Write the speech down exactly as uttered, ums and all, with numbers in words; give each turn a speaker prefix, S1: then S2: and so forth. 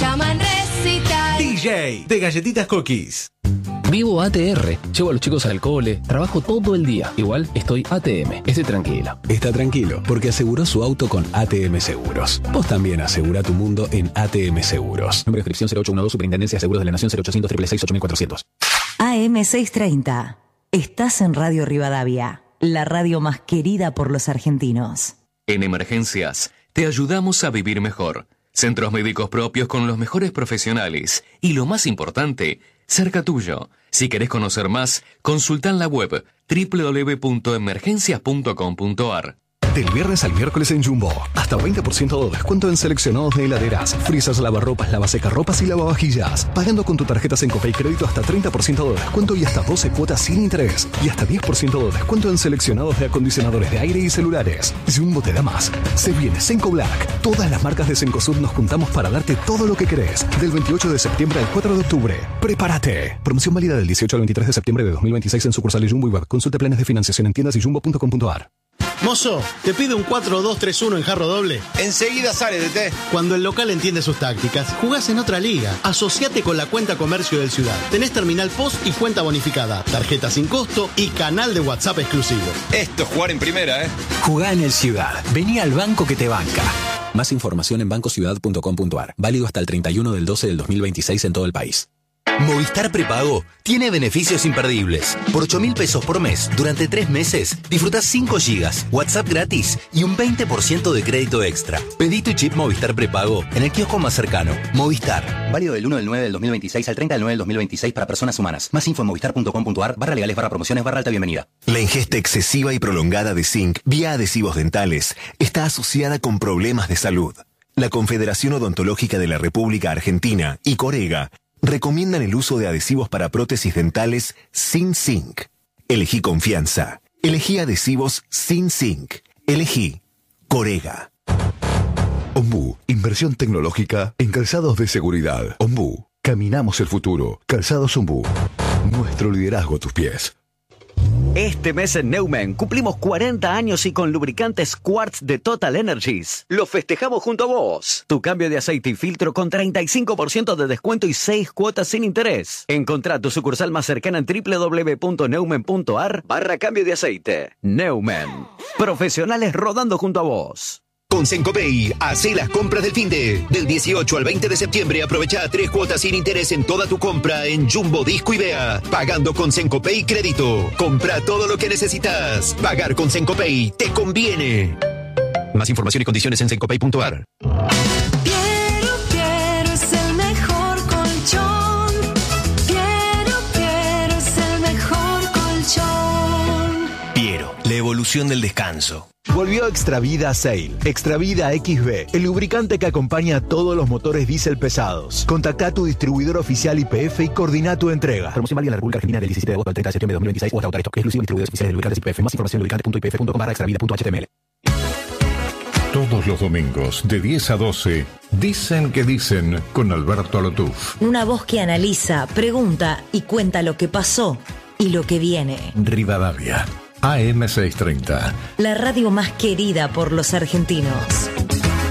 S1: llaman Recital.
S2: D J de Galletitas Cookies.
S3: Vivo A T R, llevo a los chicos al cole, trabajo todo el día. Igual estoy A T M, estoy tranquilo.
S4: Está tranquilo, porque aseguró su auto con A T M Seguros. Vos también asegura tu mundo en A T M Seguros.
S3: Número de inscripción cero ocho uno dos, Superintendencia de Seguros de la Nación, cero ochocientos, seiscientos sesenta y seis, ocho mil cuatrocientos.
S5: A M seiscientos treinta. Estás en Radio Rivadavia, la radio más querida por los argentinos.
S6: En emergencias, te ayudamos a vivir mejor. Centros médicos propios con los mejores profesionales. Y lo más importante, cerca tuyo. Si querés conocer más, consulta en la web doble u doble u doble u punto emergencias punto com punto a r.
S4: Del viernes al miércoles en Jumbo, hasta veinte por ciento de descuento en seleccionados de heladeras, frisas, lavarropas, lavasecarropas y lavavajillas. Pagando con tu tarjeta Sencopay Crédito hasta treinta por ciento de descuento y hasta doce cuotas sin interés. Y hasta diez por ciento de descuento en seleccionados de acondicionadores de aire y celulares. Jumbo te da más. Se viene Senco Black. Todas las marcas de Cencosud nos juntamos para darte todo lo que querés. Del veintiocho de septiembre al cuatro de octubre. ¡Prepárate! Promoción válida del dieciocho al veintitrés de septiembre de dos mil veintiséis en sucursales Jumbo y web. Consulte planes de financiación en tiendas y jumbo punto com punto a r.
S7: Mozo, ¿te pide un cuatro dos tres uno en jarro doble?
S8: Enseguida sale de té.
S7: Cuando el local entiende sus tácticas, jugás en otra liga. Asociate con la cuenta comercio del Ciudad. Tenés terminal post y cuenta bonificada, tarjeta sin costo y canal de WhatsApp exclusivo.
S8: Esto es jugar en primera, ¿eh?
S9: Jugá en el Ciudad. Vení al banco que te banca.
S4: Más información en banco ciudad punto com punto a r. Válido hasta el treinta y uno del doce del dos mil veintiséis en todo el país.
S10: Movistar Prepago tiene beneficios imperdibles. Por ocho mil pesos por mes, durante tres meses, disfrutás cinco gigas, WhatsApp gratis y un veinte por ciento de crédito extra. Pedí tu chip Movistar Prepago en el kiosco más cercano. Movistar.
S11: Válido del uno del nueve del dos mil veintiséis al treinta del nueve del dos mil veintiséis para personas humanas. Más info en movistar punto com punto a r, barra legales, barra promociones, barra alta bienvenida.
S12: La ingesta excesiva y prolongada de zinc vía adhesivos dentales está asociada con problemas de salud. La Confederación Odontológica de la República Argentina y Corega recomiendan el uso de adhesivos para prótesis dentales sin zinc. Elegí confianza. Elegí adhesivos sin zinc. Elegí Corega.
S13: Ombú, inversión tecnológica en calzados de seguridad. Ombú, caminamos el futuro. Calzados Ombú, nuestro liderazgo a tus pies.
S14: Este mes en Neumann cumplimos cuarenta años y con lubricantes Quartz de Total Energies. Lo festejamos junto a vos. Tu cambio de aceite y filtro con treinta y cinco por ciento de descuento y seis cuotas sin interés. Encontrá tu sucursal más cercana en doble u doble u doble u punto neumann punto a r barra cambio de aceite. Neumann. Profesionales rodando junto a vos.
S15: Con Sencopay, hacé las compras del finde. Del dieciocho al veinte de septiembre, aprovecha tres cuotas sin interés en toda tu compra en Jumbo, Disco y Bea. Pagando con Sencopay Crédito. Compra todo lo que necesitas. Pagar con Sencopay te conviene. Más información y condiciones en sencopay punto a r.
S1: Piero, Piero es el mejor colchón. Piero, Piero es el mejor colchón.
S10: Piero, la evolución del descanso.
S16: Volvió Extravida Sail. Extravida X B, el lubricante que acompaña a todos los motores diésel pesados. Contactá a tu distribuidor oficial Y P F y coordina tu entrega.
S3: Promoción válida en la República Argentina del diecisiete de agosto al treinta de septiembre de dos mil veintiséis o hasta autorizado. Exclusivo distribuidores oficiales de lubricantes Y P F. Más información en lubricante punto i p f punto com barra extravida punto h t m l.
S17: Todos los domingos, de diez a doce, Dicen que Dicen con Alberto Alotuf.
S5: Una voz que analiza, pregunta y cuenta lo que pasó y lo que viene.
S17: Rivadavia, A M seiscientos treinta.
S5: La radio más querida por los argentinos.